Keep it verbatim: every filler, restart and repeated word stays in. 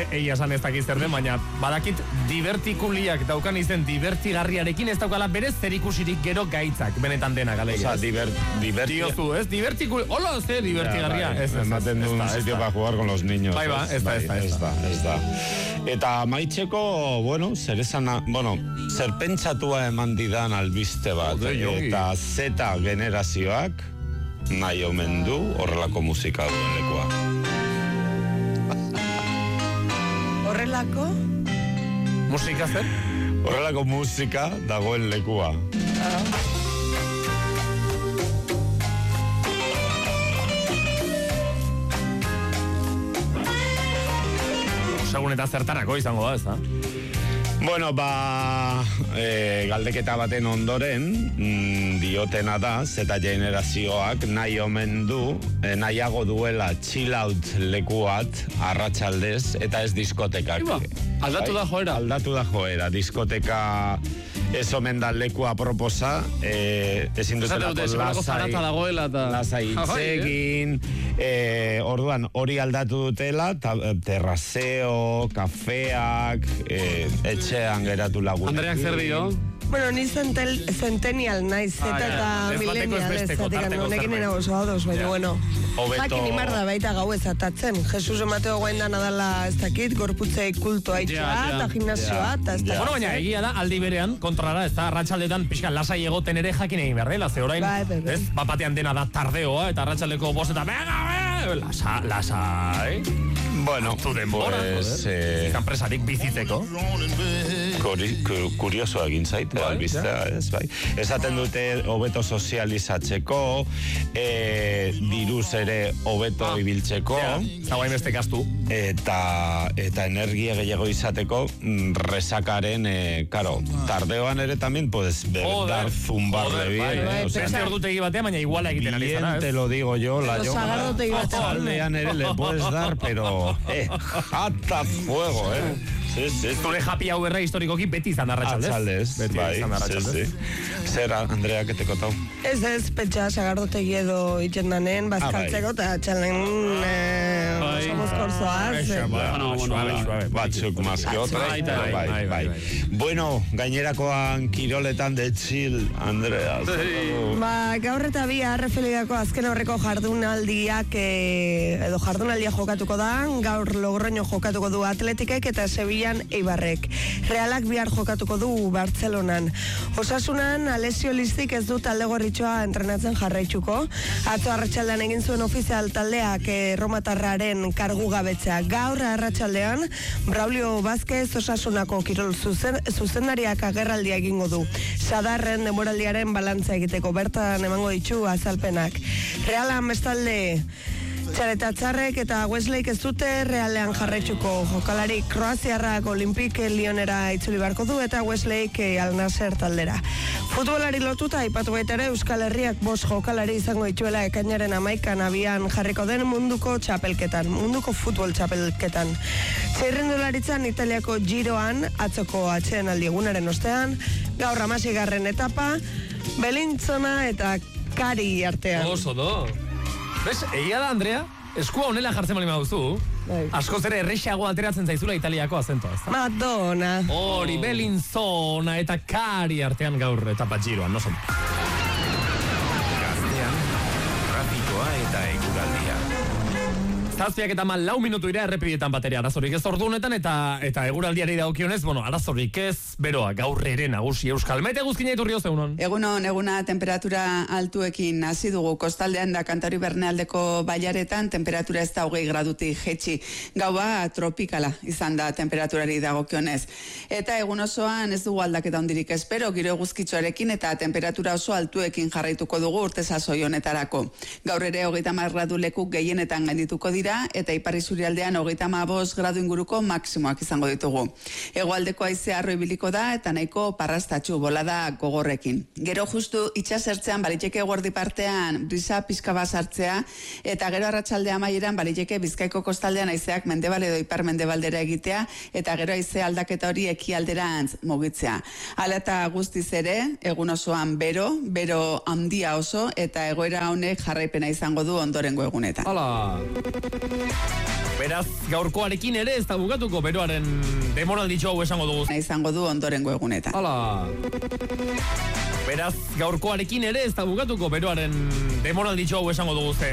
egia esan ez dakiz zer den, baina badakit divertikuliak daukan izen divertigarriarekin ez daukala berez zerikusirik gero gaitzak, benetan denak, alegia. Osa, diver, diverti... Diozu, ez? Divertikuli... Hola, ze divertigarria. Ja, bai, ematen du un sitio para jugar con los niños. Bai, ba, ez da, ez da, ez da. Ez da. Eta maitzeko, bueno, zer esana, bueno, zer pentsatua eman didan albiste bat, eta Z generazioak nahi omen du horrelako musika duen lekua. Horrelako? Musika zer? Horrelako musika dagoen lekua. Segun eta zertarako izango da, ez da? Bueno, ba, e, galdeketa baten ondoren mm, diotena da, zeta generazioak nahi omen du, e, nahiago duela chill out lekuat arratsaldez eta ez diskotekak. Iba, aldatu da joera. Aldatu da joera, diskoteka ez omen da lekua proposa, e, ezin dutelako lasai, lasai itzegin, e, orduan hori aldatu dutela, ta, terrazeo, kafeak, e, etxean geratu lagunekin. Andreak zer dio? Bueno, ni zentel, centennial naiz, eta eta millennial ez, zatik honekin nena oso ados, baina bueno. Jakin imar da baita gau ez atatzen. Jesus emateo goen da nadala ez dakit, gorputzei kultoa itxea, eta gimnasioa, eta ez dakit. Bueno, baina egia da, aldi berean, kontrara, ez da, arratsaldetan pixka lasai egoten ere jakin egin behar dela, ze orain, ez, bapatean dena da tardeoa, eta arratsaldeko bostetan, venga, venga, lasa, lasai. Bueno, pues... Izan presarik bizitzeko. Kuriosoa egin zaite, albistea, ez, bai. Esaten dute hobeto sozializatzeko, diruz ere hobeto ibiltzeko. Zagoain beste gastu. Eta, eta energia gehiago izateko, resakaren, karo, tardeoan ere también, pues, dar zumbarle bien. Beste ordutegi batean, baina iguala egiten ari zara, ez? Bien, te lo digo yo, la yo. Aldean ere le puedes dar, pero... Eh, jata fuego, eh. Sí, sí. Zure happy hourra historikoki beti izan arratsaldez. Arratsaldez, bai, sí, sí. Zer, Andrea, que te kotau? Ez ez, pentsa, sagardotegi edo itxendanen, bazkaltzeko, eta txalen somos korzoaz. Batzuk más que otra. Bai, bai. Bueno, gainerakoan kiroletan de chill, Andrea. Ba, gaur eta bi arrefelidako azken horreko jardunaldiak, edo jardunaldia jokatuko da, gaur Logroño jokatuko du Atletikek eta Sevillan Eibarrek. Realak bihar jokatuko du Bartzelonan. Osasunan, Alessio Listik ez du talde gorritxoa entrenatzen jarraitzuko. Atzo arratsaldean egin zuen ofizial taldeak erromatarraren kargu gabetzea. Gaur arratsaldean, Braulio Vázquez Osasunako kirol zuzen, zuzendariak agerraldia egingo du. Sadarren demoraldiaren balantza egiteko bertan emango ditu azalpenak. Realan bestalde... Txareta Txarrek eta Wesleyk ez dute Realean jarraitzuko. Jokalari Kroaziarrak Olimpike Lionera itzuli beharko du eta Wesleyk Al Nasser taldera. Futbolari lotuta aipatu baita ere Euskal Herriak bost jokalari izango dituela ekainaren hamaikan abian jarriko den munduko txapelketan, munduko futbol txapelketan. Txirrindularitzan Italiako Giroan atzoko atxeen aldiegunaren ostean, gaur hamaseigarren etapa, Belintzona eta Kari artean. Oso do. Bez, egia da, Andrea, eskua honela jartzen bali maduzu, askoz ere errexago ateratzen zaizula Italiako azentoa, ez da? Madonna. Hori, Belinzona eta Kari artean gaur etapa Giroan, no son? Gaztean, trafikoa eta eguraldia. Zazpiak eta mal lau minutu ira errepidietan bateria arazorik ez ordunetan eta eta eguraldiari dagokionez, bueno, arazorik ez, beroa, gaur ere nagusi Euskal Mete guzkina iturrio zeunon. Egunon, eguna temperatura altuekin hasi dugu kostaldean da Kantari Bernealdeko bailaretan temperatura ez da hogei gradutik jetxi. Gaua tropikala izan da temperaturari dagokionez. Eta egun osoan ez dugu aldaketa hondirik espero, giro eguzkitxoarekin eta temperatura oso altuekin jarraituko dugu urte sasoi honetarako. Gaur ere hogeita hamar gradu leku gehienetan gaindituko dira eta ipar isurialdean hogeita hamabost gradu inguruko maksimoak izango ditugu. Hegoaldeko haizea harro ibiliko da eta nahiko parrastatxu bolada gogorrekin. Gero justu itsasertzean baliteke eguerdi partean brisa pixka bat sartzea eta gero arratsaldea amaieran baliteke Bizkaiko kostaldean haizeak mendebal edo ipar mendebaldera egitea eta gero haizea aldaketa hori ekialderantz mugitzea. Hala eta guztiz ere, egun osoan bero, bero handia oso eta egoera honek jarraipena izango du ondorengo egunetan. Hala! Beraz, gaurkoarekin ere ez da bukatuko beroaren demoralditxo hau esango dugu. Izango du ondorengo egunetan. Hala. Beraz, gaurkoarekin ere ez da bukatuko beroaren demoralditxo hau esango dugu.